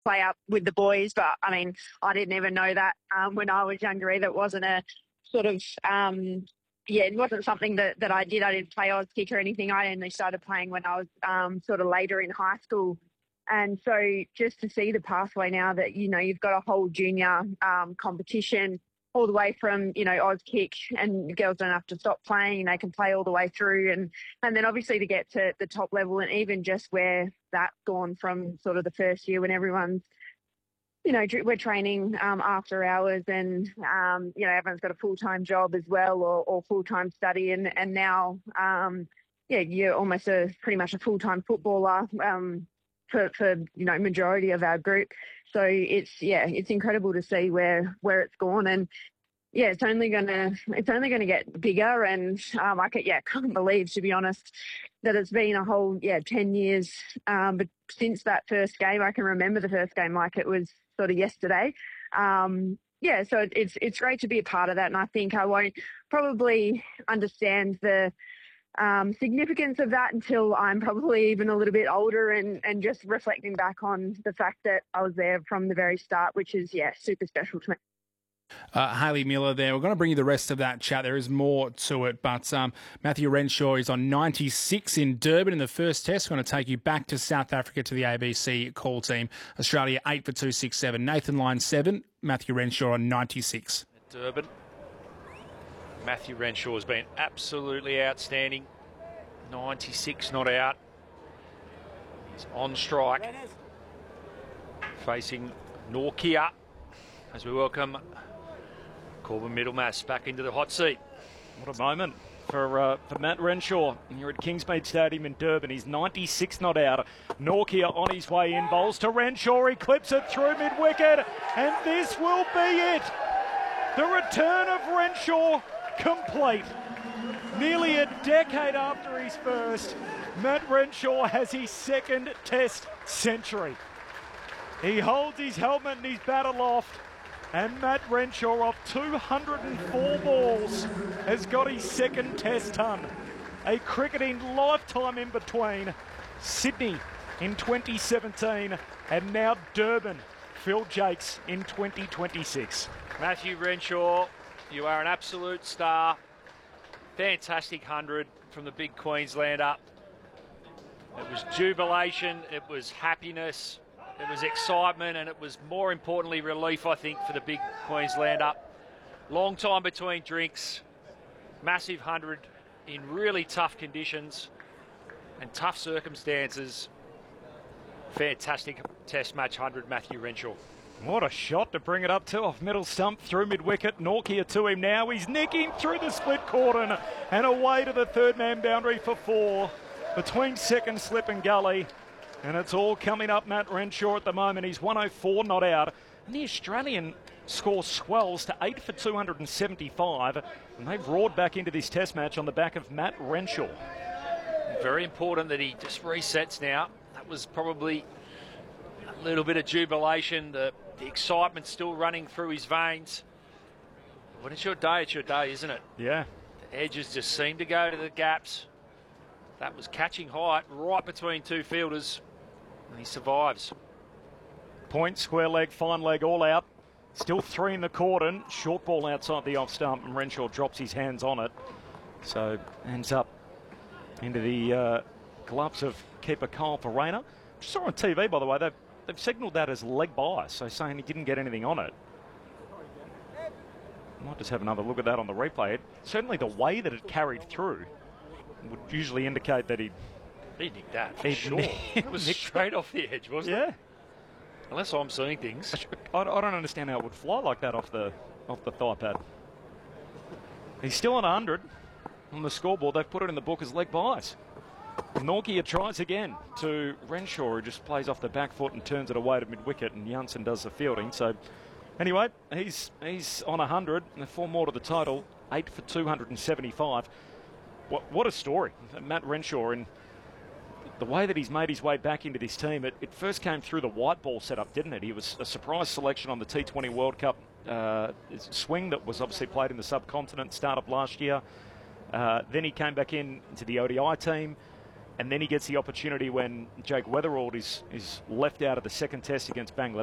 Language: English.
play up with the boys. But I mean, I didn't even know that when I was younger either. It wasn't a sort of, it wasn't something that I did. I didn't play Oz kick or anything. I only started playing when I was sort of later in high school. And so just to see the pathway now that, you've got a whole junior competition all the way from, Oz kick, and girls don't have to stop playing. They can play all the way through. And then obviously to get to the top level, and even just where that's gone from sort of the first year when everyone's, we're training after hours, and, everyone's got a full-time job as well, or full-time study. And now, you're almost pretty much a full-time footballer for majority of our group. So it's incredible to see where it's gone. And it's only gonna get bigger. And I can't believe, to be honest, that it's been a whole 10 years. But since that first game, I can remember the first game like it was sort of yesterday. So it's great to be a part of that. And I think I won't probably understand the significance of that until I'm probably even a little bit older, and just reflecting back on the fact that I was there from the very start, which is, super special to me. Hayley Miller there. We're going to bring you the rest of that chat. There is more to it, but Matthew Renshaw is on 96 in Durban in the first test. We're going to take you back to South Africa to the ABC call team. Australia 8 for 267. Nathan Lyon 7. Matthew Renshaw on 96. Durban. Matthew Renshaw has been absolutely outstanding. 96 not out. He's on strike. Facing Norkia as we welcome Corbin Middlemass back into the hot seat. What a moment for Matt Renshaw here at Kingsmead Stadium in Durban. He's 96 not out. Norkia on his way in, bowls to Renshaw. He clips it through mid-wicket, and this will be it. The return of Renshaw complete. Nearly a decade after his first, Matt Renshaw has his second test century. He holds his helmet and his bat aloft, and Matt Renshaw, of 204 balls, has got his second test ton. A cricketing lifetime in between. Sydney in 2017, and now Durban, Phil Jakes in 2026. Matthew Renshaw, you are an absolute star. Fantastic 100 from the big Queenslander. It was jubilation, it was happiness, it was excitement, and it was, more importantly, relief, I think, for the big Queenslander. Long time between drinks, massive 100 in really tough conditions and tough circumstances. Fantastic test match 100, Matthew Renshaw. What a shot to bring it up to, off middle stump through mid-wicket. Norkia to him now. He's nicking through the split cordon and away to the third man boundary for 4 between second slip and gully. And it's all coming up Matt Renshaw at the moment. He's 104 not out. And the Australian score swells to 8 for 275. And they've roared back into this test match on the back of Matt Renshaw. Very important that he just resets now. That was probably a little bit of jubilation. The excitement's still running through his veins. When it's your day, isn't it? Yeah. The edges just seem to go to the gaps. That was catching height right between two fielders, and he survives. Point, square leg, fine leg, all out. Still 3 in the cordon. Short ball outside the off stump, and Renshaw drops his hands on it. So ends up into the gloves of keeper Kyle Verreynne. Just saw on TV, by the way, they've signalled that as leg bias, so saying he didn't get anything on it. Might just have another look at that on the replay. Certainly the way that it carried through would usually indicate that he nicked that, for sure. It was straight off the edge, wasn't it? Yeah. Unless I'm seeing things. I don't understand how it would fly like that off the thigh pad. He's still on 100 on the scoreboard. They've put it in the book as leg bias. Norkia tries again to Renshaw, who just plays off the back foot and turns it away to mid-wicket, and Janssen does the fielding. So anyway, he's on 100, and 4 more to the total, 8 for 275. What a story. Matt Renshaw, and the way that he's made his way back into this team. It first came through the white ball setup, didn't it? He was a surprise selection on the T20 World Cup swing that was obviously played in the subcontinent, start of last year. Then he came back into the ODI team. and then he gets the opportunity when Jake Weatherald is left out of the second test against Bangladesh.